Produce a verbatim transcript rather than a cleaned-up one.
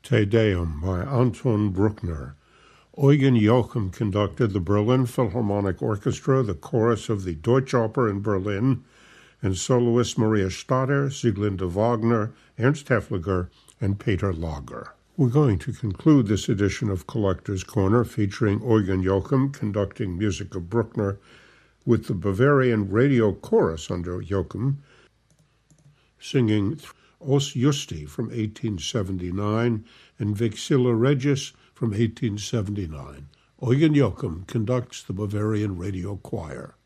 Te Deum by Anton Bruckner. Eugen Joachim conducted the Berlin Philharmonic Orchestra, the chorus of the Deutsche Oper in Berlin, and soloists Maria Stadter, Sieglinde Wagner, Ernst Haefliger, and Peter Lager. We're going to conclude this edition of Collector's Corner featuring Eugen Joachim conducting music of Bruckner with the Bavarian Radio Chorus under Joachim singing Os Justi from eighteen seventy-nine and Vexilla Regis from eighteen seventy-nine. Eugen Joachim conducts the Bavarian Radio Choir.